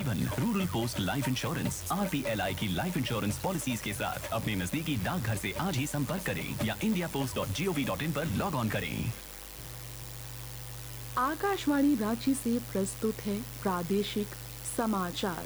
जीवन rural post life insurance RPLI की life insurance policies के साथ अपने नजदीकी डाकघर से आज ही संपर्क करें या indiapost.gov.in पर लॉग ऑन करें। आकाशवाणी रांची से प्रस्तुत है प्रादेशिक समाचार।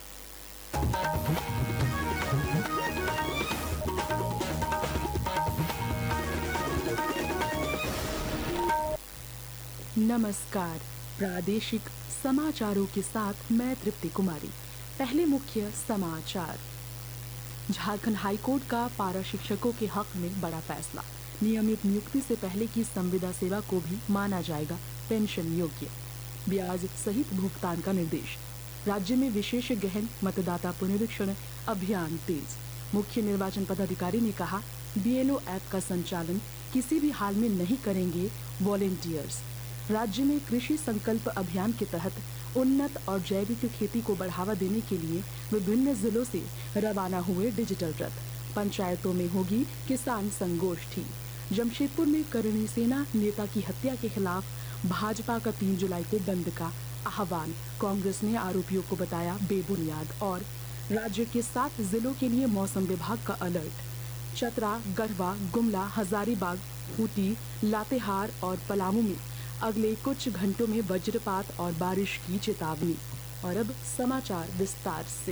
नमस्कार, प्रादेशिक समाचारों के साथ मैं तृप्ति कुमारी। पहले मुख्य समाचार। झारखंड हाईकोर्ट का पारा शिक्षकों के हक में बड़ा फैसला। नियमित नियुक्ति से पहले की संविदा सेवा को भी माना जाएगा पेंशन योग्य। ब्याज सहित भुगतान का निर्देश। राज्य में विशेष गहन मतदाता पुनरीक्षण अभियान तेज। मुख्य निर्वाचन पदाधिकारी ने कहा, BLO ऐप का संचालन किसी भी हाल में नहीं करेंगे वॉलेंटियर्स। राज्य में कृषि संकल्प अभियान के तहत उन्नत और जैविक खेती को बढ़ावा देने के लिए विभिन्न जिलों से रवाना हुए डिजिटल रथ। पंचायतों में होगी किसान संगोष्ठी। जमशेदपुर में करणी सेना नेता की हत्या के खिलाफ भाजपा का 3 जुलाई को बंद का आह्वान। कांग्रेस ने आरोपियों को बताया बेबुनियाद। और राज्य के 7 जिलों के लिए मौसम विभाग का अलर्ट। चतरा, गढ़वा, गुमला, हजारीबाग, खूंटी, लातेहार और पलामू में अगले कुछ घंटों में वज्रपात और बारिश की चेतावनी। और अब समाचार विस्तार से।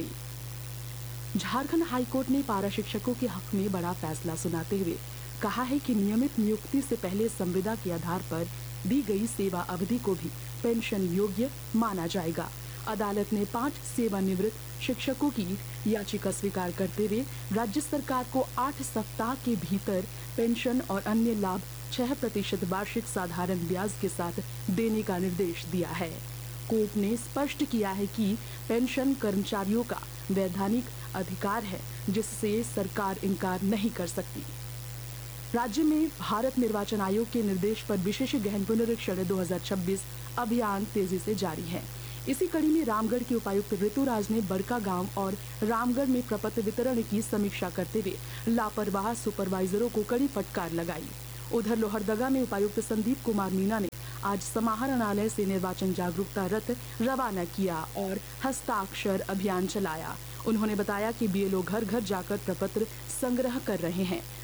झारखंड हाईकोर्ट ने पारा शिक्षकों के हक में बड़ा फैसला सुनाते हुए कहा है कि नियमित नियुक्ति से पहले संविदा के आधार पर दी गई सेवा अवधि को भी पेंशन योग्य माना जाएगा। अदालत ने 5 सेवानिवृत्त शिक्षकों की याचिका स्वीकार करते हुए राज्य सरकार को 8 सप्ताह के भीतर पेंशन और अन्य लाभ 6% वार्षिक साधारण ब्याज के साथ देने का निर्देश दिया है। कोर्ट ने स्पष्ट किया है कि पेंशन कर्मचारियों का वैधानिक अधिकार है, जिससे सरकार इनकार नहीं कर सकती। राज्य में भारत निर्वाचन आयोग के निर्देश पर विशेष गहन पुनरीक्षण 2026 अभियान तेजी से जारी है। इसी कड़ी में रामगढ़ के उपायुक्त ऋतुराज ने बड़का गांव और रामगढ़ में प्रपत्र वितरण की समीक्षा करते हुए लापरवाह सुपरवाइजरों को कड़ी फटकार लगाई। उधर लोहरदगा में उपायुक्त संदीप कुमार मीणा ने आज समाहरणालय से निर्वाचन जागरूकता रथ रवाना किया और हस्ताक्षर अभियान चलाया। उन्होंने बताया कि BLO घर घर जाकर प्रपत्र संग्रह कर रहे हैं,